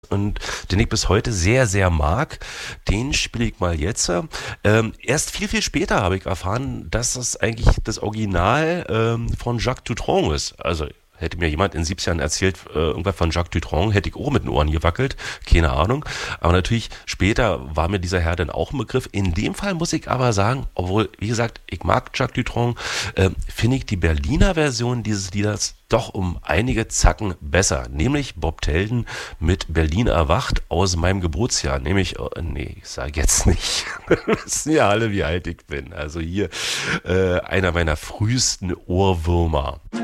und den ich bis heute sehr, sehr mag. Den spiele ich mal jetzt. Erst viel, viel später habe ich erfahren, dass das eigentlich das Original von Jacques Dutronc ist. Also hätte mir jemand in 70 Jahren erzählt, irgendwas von Jacques Dutronc, hätte ich auch mit den Ohren gewackelt, keine Ahnung. Aber natürlich, später war mir dieser Herr dann auch ein Begriff. In dem Fall muss ich aber sagen, obwohl, wie gesagt, ich mag Jacques Dutronc, finde ich die Berliner Version dieses Lieders doch um einige Zacken besser. Nämlich Bob Telden mit Berlin erwacht aus meinem Geburtsjahr. Nämlich, oh, nee, ich sage jetzt nicht. Wir wissen ja alle, wie alt ich bin. Also hier einer meiner frühesten Ohrwürmer.